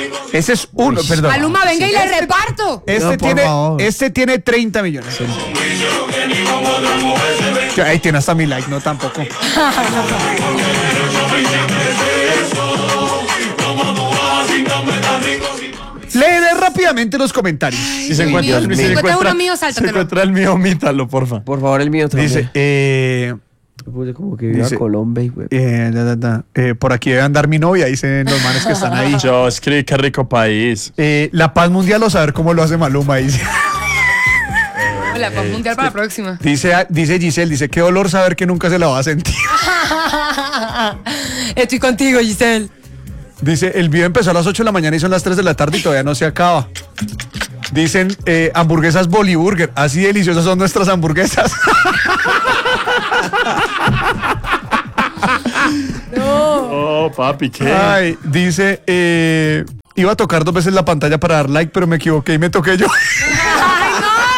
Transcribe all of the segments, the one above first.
Ese es uno, perdón. Maluma, venga y le reparto. Este tiene 30 millones. Ahí tiene hasta mi like, no tampoco. Leeré rápidamente los comentarios. Si se encuentra uno mío, sáltatelo. Se encuentra el mío, omítalo, porfa. Por favor, el mío también. Dice, como que viva Colombia, güey. por aquí debe andar mi novia, dicen los manes que están ahí. Yo escribí, qué rico país. La paz mundial o saber cómo lo hace Maluma, dice. La paz mundial para la próxima. Dice Giselle, dice, qué dolor saber que nunca se la va a sentir. Estoy contigo, Giselle. Dice, el video empezó a las 8 de la mañana y son las 3 de la tarde y todavía no se acaba. Dicen, hamburguesas Boliburger, así deliciosas son nuestras hamburguesas. No. Oh, papi, ¿qué? Ay, dice, iba a tocar 2 veces la pantalla para dar like, pero me equivoqué y me toqué yo. ¡Ay,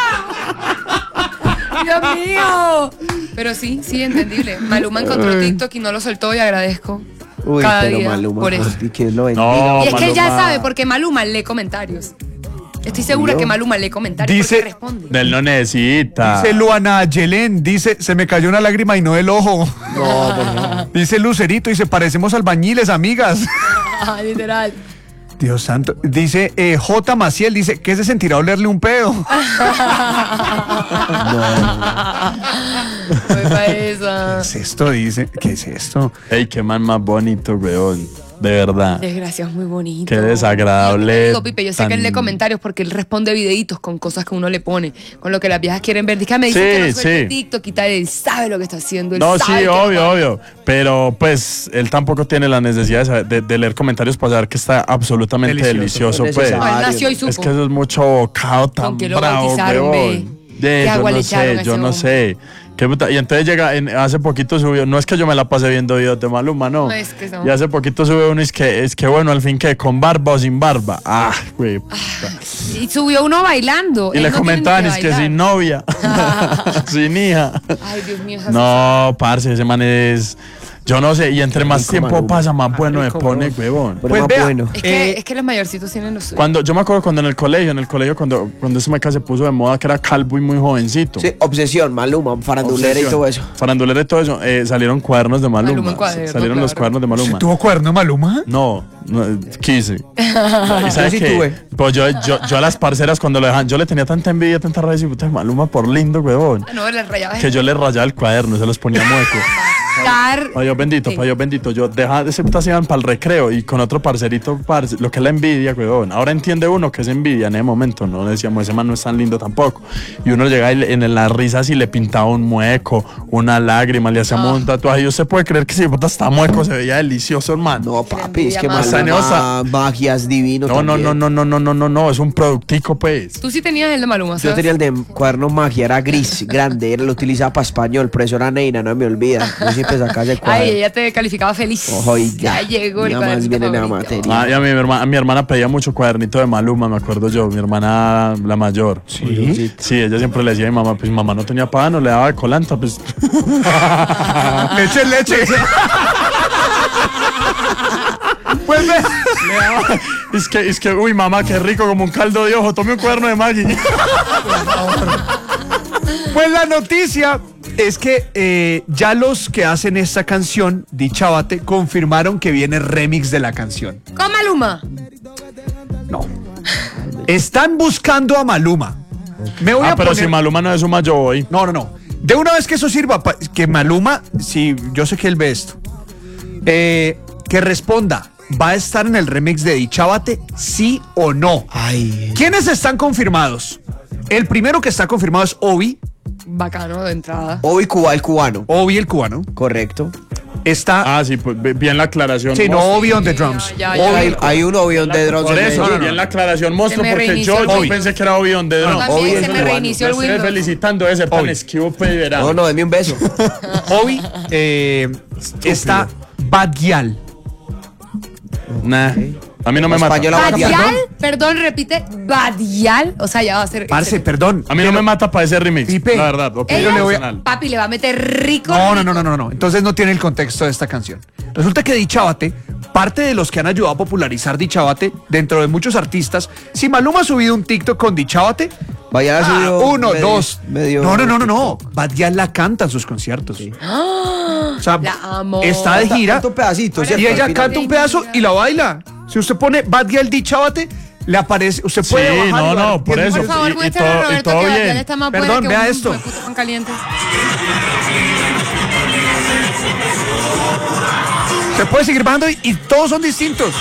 no! ¡Dios mío! Pero sí, entendible. Maluma encontró TikTok y no lo soltó y agradezco. Uy, cada pero día Maluma, por eso. que lo bendiga. No, Y es que él ya Maluma. sabe, porque Maluma lee comentarios. Estoy segura que Maluma lee comentarios Dice- porque responde. Él no necesita. Dice Luana Yelén, dice, se me cayó una lágrima y no el ojo. No. Dice Lucerito, dice, parecemos albañiles, amigas. Literal. Dios santo. Dice J. Maciel, dice, ¿qué se sentirá olerle un pedo? Fue para esa. ¿Qué es esto? Dice, ¿qué es esto? Ey, qué man más bonito, weón. De verdad. Desgracia, es muy bonito. Qué desagradable. Digo, Pipe, yo sé que él lee comentarios porque él responde videitos con cosas que uno le pone, con lo que las viejas quieren ver. Dice, me dicen que no suelte TikTok y tal, él sabe lo que está haciendo. Él No, sabe sí, que obvio. Pero pues él tampoco tiene la necesidad de leer comentarios para saber que está absolutamente delicioso, pues. No, él nació y supo. Es que eso es mucho bocado tan ¿Con qué lo bravo, bautizaron, weón. ¿Qué agua le echaron a ese Yo no sé. ¿Qué puta? Y entonces llega, hace poquito subió, no es que yo me la pase viendo videos de Maluma, no. No, es que no. Y hace poquito subió uno y es que bueno, al fin que con barba o sin barba. Güey. Y subió uno bailando. Y Él le no comentaban, tiene es ni que sin novia, sin hija. Ay, Dios mío. No, parce, ese man es... Yo no sé, y entre más tiempo Maluma. pasa, más bueno me pone, huevón. Pero más vea, bueno. Es que los mayorcitos tienen los suyos. Yo me acuerdo cuando en el colegio, cuando ese marica se puso de moda, que era calvo y muy jovencito. Sí, obsesión, Maluma, farandulera y todo eso. Farandulera y todo eso. Salieron cuadernos de Maluma. Maluma en cuaderno, Salieron los claro. cuadernos de Maluma. ¿Tuvo cuerno de Maluma? No, quise. ¿Y sabes sí qué? tuve. Pues yo a las parceras cuando lo dejan, yo le tenía tanta envidia, tanta rabia, y puta, Maluma por lindo, huevón. No, le rayaba. Que yo le rayaba el cuaderno, se los ponía mueco. Pa' Dios bendito, Sí. pa' Dios bendito. Yo dejaba de ese putas iban para el recreo y con otro parcerito, lo que es la envidia, weón. Ahora entiende uno que es envidia en ese momento, no decíamos, ese man no es tan lindo tampoco. Y uno llegaba y en las risas y le pintaba un mueco, una lágrima, le hacíamos un tatuaje. Y usted puede creer que si puta estaba mueco, se veía delicioso, hermano. No, papi, es que Envidia Maluma, magia es divino No, es un productico, pues. Tú sí tenías el de Maluma, Yo ¿sabes? tenía el de cuaderno magia, era gris, grande, lo utilizaba para español, por eso era Neina, no me olvida. Yo siempre sacaba ese cuaderno. Ay, ella te calificaba feliz. Oiga, Ya llegó el nada más cuadernito viene la favorito. materia. Y a mi hermana pedía mucho cuadernito de Maluma, me acuerdo yo, mi hermana la mayor. Sí. Sí, ella siempre le decía a mi mamá, pues mi mamá no tenía pan, no le daba de colanta, pues. Leche. Pues ve. Le daba- es que, uy, mamá, qué rico, como un caldo de ojo, tome un cuaderno de Maggi. Pues la noticia es que ya los que hacen esta canción, Dichabate, confirmaron que viene remix de la canción. Con Maluma. No. Están buscando a Maluma. Me voy a Pero poner... si Maluma no es un mayo hoy. No. De una vez que eso sirva, que Maluma, si yo sé que él ve esto, que responda, ¿va a estar en el remix de Dichabate, sí o no? Ay. ¿Quiénes están confirmados? El primero que está confirmado es Obi, Bacano de entrada. Obi Cuba, el cubano. Obi el cubano. Correcto. Está... Sí, pues bien la aclaración. sí, no, monstruo. Obi on the drums. Ya. Hay un Obi on the drums. Por en eso, Medellín. bien la aclaración, monstruo, Se me porque reinició yo el pensé que era Obi on the drum. También Obi se es me cubano. reinició el Estoy Windows. felicitando de ser tan Obi. esquivo, pedirá. No, denme un beso. Obi está Bad Gyal. Nah. A mí no me mata. Badial, perdón, repite, Badial, o sea, ya va a ser... Parce, perdón. A mí no me mata para ese remix, Pipe, la verdad. Papi, le va a meter rico. No. Entonces no tiene el contexto de esta canción. Resulta que Dichabate, parte de los que han ayudado a popularizar Dichabate, dentro de muchos artistas, si Maluma ha subido un TikTok con Dichabate, Badial ha subido dos. No. Badial la canta en sus conciertos. Sí. O sea, La amo. está de gira Canta un pedacito, ¿cierto? y ella Al final. canta un pedazo y la baila. Si usted pone Badial Dichabate, le aparece, usted puede Sí, bajar. no, por eso. Por favor, Y muéstrale a todo Roberto que bien. Badial está más Perdón, buena que vea un esto. puto pan caliente. Se puede seguir bajando y todos son distintos.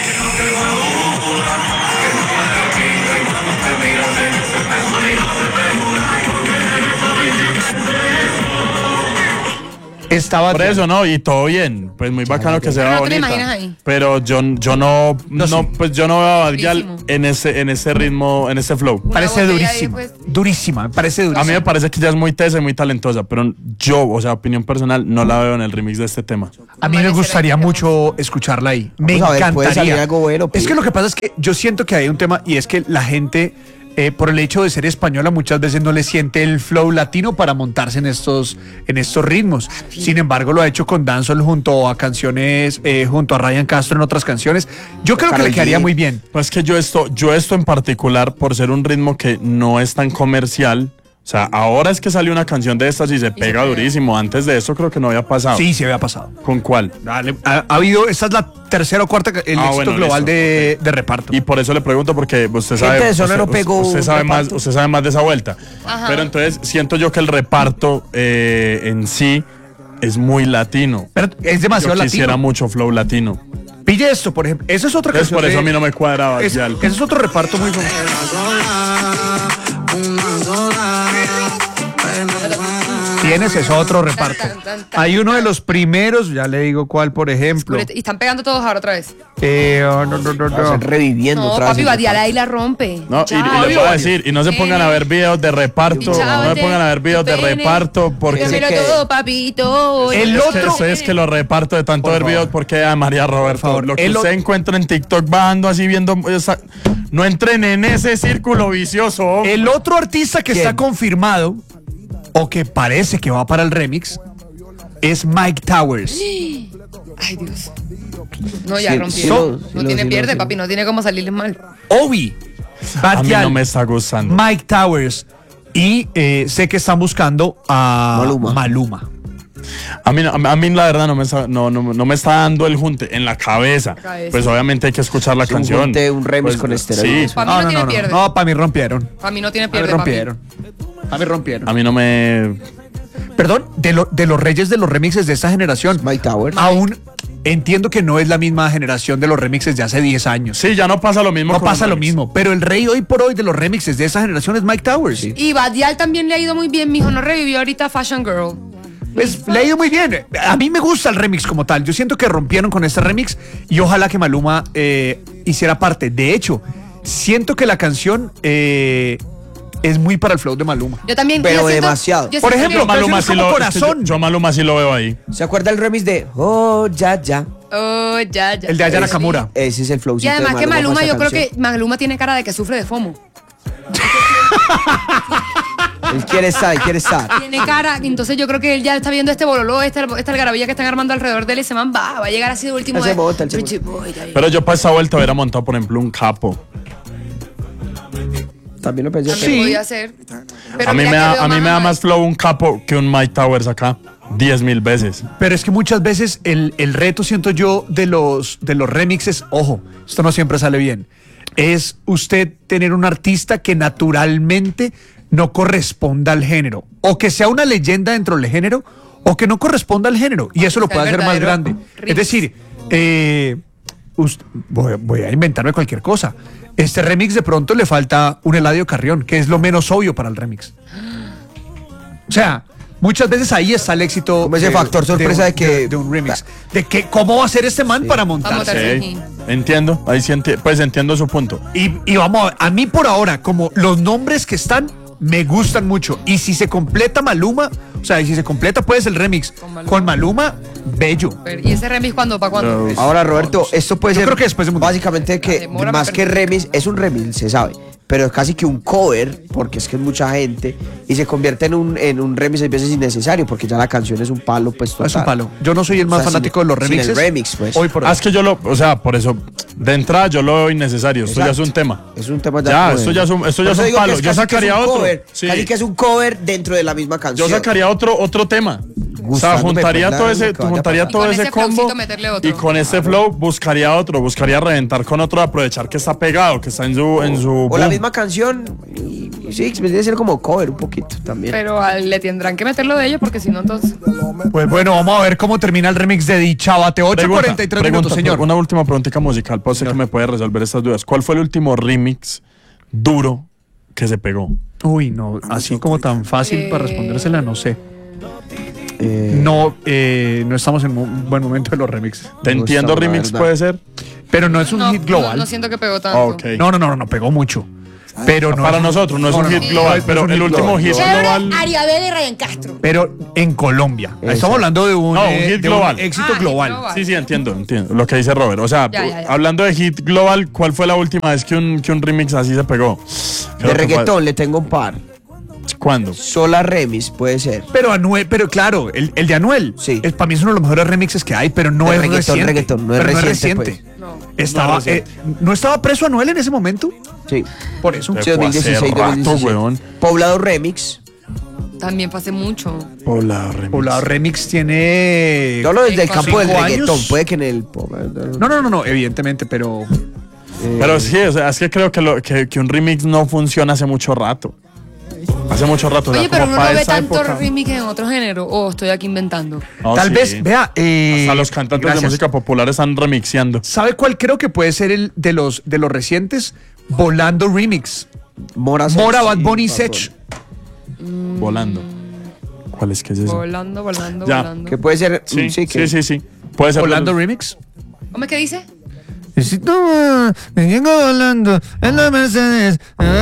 Estaba Por eso, ¿no? Y todo bien. Pues muy bacano que sea no te lo bonita. imaginas ahí. Pero yo no, pues yo no veo a Badial Durísimo. en ese ritmo, en ese flow. Parece botella durísima. ahí, pues. Durísima, me parece A durísima. mí me parece que ella es muy tesa y muy talentosa, pero yo, o sea, opinión personal, no la veo en el remix de este tema. A mí me gustaría mucho escucharla ahí. Me Vamos a ver, encantaría. puede salir algo bueno, Es que lo que pasa es que yo siento que hay un tema y es que la gente, por el hecho de ser española, muchas veces no le siente el flow latino para montarse en estos ritmos. Sin embargo, lo ha hecho con dancehall junto a canciones, junto a Ryan Castro en otras canciones. Yo creo que Karol le quedaría G. muy bien. Pues que yo esto en particular, por ser un ritmo que no es tan comercial, o sea, ahora es que salió una canción de estas y se pega durísimo. Antes de eso creo que no había pasado. Sí, se había pasado. ¿Con cuál? Dale, ha habido, esta es la tercera o cuarta, el éxito bueno, global listo. de reparto. Y por eso le pregunto, porque usted sabe, Gente de zona no pegó usted sabe un más, reparto. usted sabe más de esa vuelta. Ajá. Pero entonces siento yo que el reparto en sí es muy latino. Pero es demasiado Yo quisiera latino. mucho flow latino. Pille esto, por ejemplo. Esa es otra Entonces canción. por eso a de- mí no me cuadraba. Ese es otro reparto muy famoso. Tienes ese otro reparto. Hay uno de los primeros, ya le digo cuál, por ejemplo. Y están pegando todos ahora otra vez. Están reviviendo No, otra vez. papi, Badial ahí la rompe. No, y le puedo decir, y no se pongan a ver videos de reparto, no me pongan a ver videos de reparto, porque Démelo todo, papito. El es otro- que, es que los reparto de tanto Por ver favor. videos, porque a María Roberto, favor, lo que el usted o- encuentra en TikTok bajando así viendo, no entren en ese círculo vicioso. hombre. El otro artista que ¿Quién? está confirmado, o que parece que va para el remix, es Mike Towers. Ay, Dios. No, ya Sí, rompieron. sí No lo- tiene sí lo- pierde, sí. papi, no tiene cómo salirles mal. Obi, A mí Badial, no me está gustando. Mike Towers. Y sé que están buscando a Maluma. A mí la verdad no me está dando el junte en la cabeza. cabeza. Pues obviamente hay que escuchar la Un canción. junte, un remix Pues, con esteroides. Sí, Para mí no tiene pierde. No, para mí rompieron. Para mí no tiene Para mí pierde, papi. rompieron. Para mí rompieron. a mí no me... Perdón, de los reyes de los remixes de esta generación. Mike Towers. Aún entiendo que no es la misma generación de los remixes de hace 10 años. Sí, ya no pasa lo mismo. No con pasa los lo remix. mismo, pero el rey hoy por hoy de los remixes de esa generación es Mike Towers. Y Badial también le ha ido muy bien, mijo. No revivió ahorita Fashion Girl. Pues le ha ido muy bien. A mí me gusta el remix como tal. Yo siento que rompieron con este remix y ojalá que Maluma hiciera parte. De hecho, siento que la canción es muy para el flow de Maluma. Yo también. Pero yo siento- demasiado. yo Por siento ejemplo, que- Maluma canciones sí como lo, Corazón. yo a Maluma sí lo veo ahí. ¿Se acuerda el remix de Oh, ya, ya? Oh, ya. El de Aya Nakamura. Ese es el Y flowcito además de que Maluma, para yo esa creo canción. que Maluma tiene cara de que sufre de FOMO. Él quiere estar. Tiene cara, entonces yo creo que él ya está viendo este bololó, esta algarabía que están armando alrededor de él y se man va a llegar así de último. Él se de- bota, él se Richie Boy, ahí. Pero yo para esa vuelta hubiera montado, por ejemplo, un capo. También lo pensé. También podía ser. Pero A mí mira me que da, veo a mí me da a más flow un capo que un Mike Towers acá. 10.000 veces. Pero es que muchas veces el reto, siento yo, de los remixes, ojo, esto no siempre sale bien, es usted tener un artista que naturalmente no corresponda al género, o que sea una leyenda dentro del género, o que no corresponda al género, y eso lo sea, puede el hacer más verdadero grande. Es remix. decir, voy a inventarme cualquier cosa. Este remix de pronto le falta un Eladio Carrión, que es lo menos obvio para el remix. O sea, muchas veces ahí está el éxito. Como ese factor sorpresa de que- de un remix. De que cómo va a ser este man para Para montarse. montarse. Sí, entiendo. Ahí sí pues entiendo su punto. Y vamos a mí por ahora, como los nombres que están, me gustan mucho. Y si se completa Maluma, o sea, si se completa pues el remix con Maluma, bello. ¿Y ese remix para cuándo? Ahora, Roberto, esto puede Yo ser creo que después de Mundial. básicamente que Demora, más que perfecto. remix, es un remix, se sabe, pero es casi que un cover, porque es que es mucha gente, y se convierte en un remix a veces innecesario, porque ya la canción es un palo, pues total. Es un palo. Yo no soy el más O sea, fanático de los sin remixes. el remix, pues. Hoy por hoy. Es que o sea, por eso, de entrada yo lo veo innecesario. Esto ya es Exacto. un tema. Es un tema Ya, como esto de- ya es un Por eso palo. digo que es Yo casi que sacaría es un otro. cover, Sí. casi que es un cover dentro de la misma Yo canción. sacaría otro tema. O sea, Gustándome, juntaría pues, todo la- ese, lo que vaya juntaría a pasar. todo Y con ese ese combo flowcito meterle otro. y con este flow buscaría reventar con otro, aprovechar que está pegado, que está en su O la boom. misma canción, y sí, debe ser como cover un poquito también. Pero le tendrán que meterlo de ellos porque si no, entonces. Pues bueno, vamos a ver cómo termina el remix de Dichabate. 8:43 minutos, señor. Una última preguntita musical, pues sé que me puede resolver estas dudas. ¿Cuál fue el último remix duro que se pegó? Uy, no, así como tan fácil para respondérsela, no sé. Eh, No estamos en un buen momento de los remixes. Te Me entiendo, gusta, la remix verdad. puede ser. Pero no es un No, hit global. No siento que pegó tanto. Ok. No, pegó mucho. Pero no Para es un- nosotros no es un hit no, global, no es pero un el hit último global. hit global. Ariabel y Ryan Castro. Pero en Colombia. Exacto. Estamos hablando de un, No, un hit de global. éxito Ah, hit global. global. Sí, entiendo lo que dice Robert. O sea, Ya. hablando de hit global, ¿cuál fue la última vez que un remix así se pegó? de Creo que fue- reggaetón le tengo un par. ¿Cuándo? Sola Remix puede ser. Pero Anuel, pero claro, el de Anuel. Sí. Para mí es uno de los mejores remixes que hay, pero no De es reggaetón, reciente. reggaetón, no es Pero reciente, No. Estaba, No es reciente. ¿no estaba preso Anuel en ese momento? Sí. Por eso. Sí, 2016, Fue hace rato, 2016. weón. Poblado Remix. También pasé mucho. Poblado remix. Poblado Remix tiene. Yo hablo desde el ¿Con campo del 5 reggaetón. años? Puede que en el. No, evidentemente, pero. Pero sí, o sea, es que creo que un remix no funciona hace mucho rato. Hace mucho rato. o sea, Oye, pero como uno no para ve esa tanto época. remix en otro género. O estoy aquí inventando. No, Tal sí. vez, vea. Hasta los cantantes gracias. de música popular están remixeando. ¿Sabe cuál creo que puede ser el de los recientes? Volando Remix. Mora, Mora, Bad y Bunny, Bad Sech. Volando. ¿Cuál es que es eso? Volando. Ya. Volando. Que puede ser. Sí, que, sí. Puede ser. Volando Remix. ¿Cómo es que dice? Y si tú me llego volando en la Mercedes.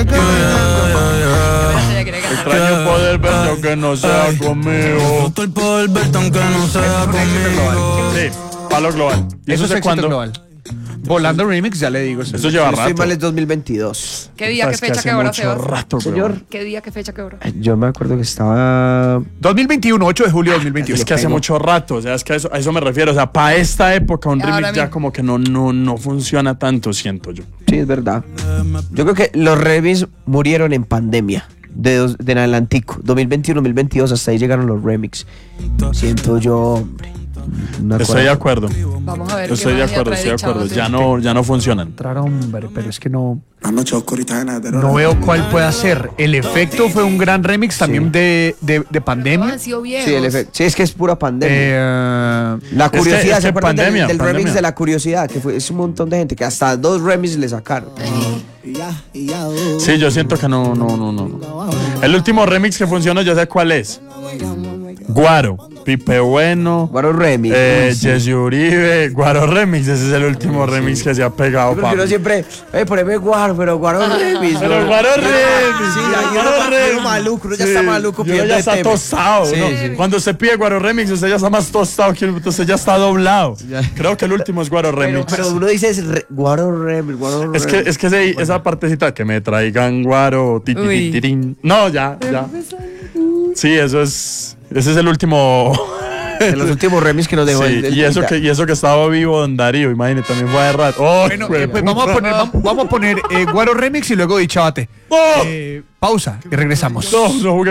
Ella quería cantar. Extraño poder verte aunque no sea conmigo. Estoy por verte aunque no sea conmigo. Sí, palo global. ¿Y Eso eso es es éxito cuándo? global. Volando Remix, ya le digo. Eso lleva Si no estoy rato. mal es 2022. ¿Qué día, qué Es que fecha, hace qué hora, mucho Sebas? rato, Señor. weón. ¿Qué día, qué fecha, qué hora? Yo me acuerdo que estaba. 2021, 8 de julio de 2021. Es que hace pegó. mucho rato, o sea, es que a eso me refiero. O sea, para esta época un Ahora remix ya mismo. como que no funciona tanto, siento yo. Sí, es verdad. Yo creo que los remix murieron en pandemia. De en adelantico. 2021, 2022, hasta ahí llegaron los remix. Siento yo, hombre. una Estoy de cosa- acuerdo. Vamos a ver. Estoy de acuerdo, estoy de acuerdo. Ya no funcionan. Entrar, hombre, pero es que no Anoche oscurita en no veo cuál puede ser. El Efecto fue un gran remix también de Todos pandemia. han sido viejos. Sí, el efecto. Sí, es que es pura pandemia. La Es que- curiosidad, es ¿se que acuerdan del- pandemia, del remix pandemia. de la curiosidad? Que es un montón de gente que hasta 2 remix le sacaron. Sí, yo siento que no. El último remix que funcionó, yo sé cuál es. Guaro, Pipe Bueno, Guaro remix. Uy, sí. Jesse Uribe, Guaro Remix, ese es el último remix que se ha pegado, Porque uno papi. siempre, poneme Guaro, pero Guaro remix. Pero ¿no? Guaro Remix, Sí, Guaro ya, uno Remix. maluco, uno ya Sí, está maluco uno pidiendo ya de está tema. tostado, Sí, ¿no? sí. Cuando se pide Guaro Remix, usted ya está más tostado que usted ya está doblado. Creo que el último es Guaro Remix. Pero uno dice Guaro remix, Guaro Es remix. que esa partecita que me traigan guaro, ti, ti, ti, Uy. tirín. No, ya. Sí, ese es el último. De los últimos remix que nos dejó Sí, y eso que estaba vivo Don Darío, imagínate, también fue de rato. Oh, Bueno, pues vamos a poner Guaro Remix y luego Dichabate. ¡Oh! Pausa y regresamos. No jugué